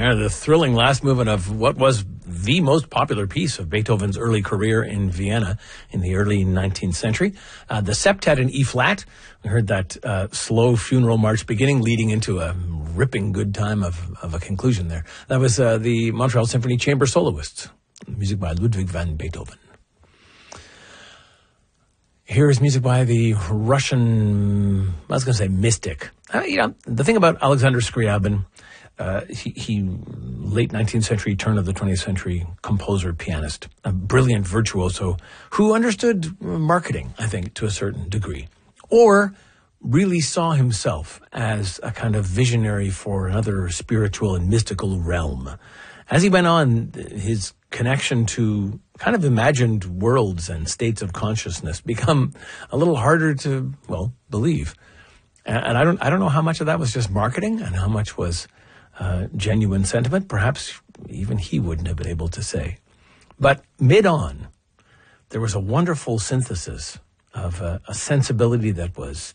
The thrilling last movement of what was the most popular piece of Beethoven's early career in Vienna in the early 19th century. The septet in E-flat. We heard that slow funeral march beginning, leading into a ripping good time of a conclusion there. That was the Montreal Symphony Chamber Soloists. Music by Ludwig van Beethoven. Here is music by the Russian, I was going to say mystic. The thing about Alexander Scriabin, he late 19th century, turn of the 20th century composer, pianist, a brilliant virtuoso who understood marketing, I think, to a certain degree, or really saw himself as a kind of visionary for another spiritual and mystical realm. As he went on, his connection to kind of imagined worlds and states of consciousness become a little harder to, believe. And I don't know how much of that was just marketing and how much was genuine sentiment. Perhaps even he wouldn't have been able to say. But mid-on, there was a wonderful synthesis of a sensibility that was